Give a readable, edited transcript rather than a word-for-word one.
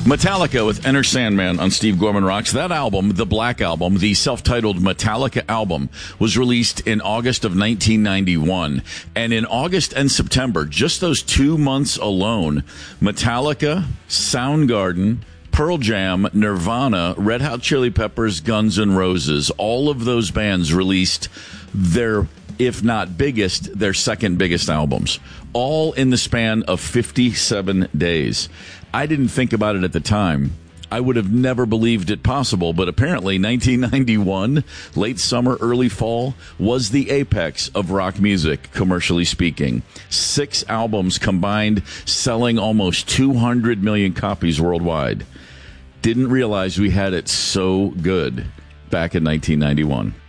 Metallica with Enter Sandman on Steve Gorman Rocks. That album, the Black Album, the self-titled Metallica album, was released in August of 1991. And in August and September, just those 2 months alone, Metallica, Soundgarden, Pearl Jam, Nirvana, Red Hot Chili Peppers, Guns N' Roses, all of those bands released their, if not biggest, their second biggest albums, all in the span of 57 days. I didn't think about it at the time. I would have never believed it possible, but apparently 1991, late summer, early fall, was the apex of rock music, commercially speaking. 6 albums combined, selling almost 200 million copies worldwide. Didn't realize we had it so good back in 1991.